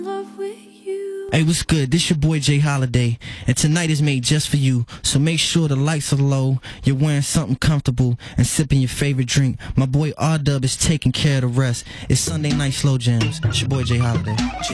Hey, what's good? This your boy Jay Holiday, and tonight is made just for you. So make sure the lights are low, you're wearing something comfortable, and sipping your favorite drink. My boy R-Dub is taking care of the rest. It's Sunday Night Slow Jams. It's your boy Jay Holiday.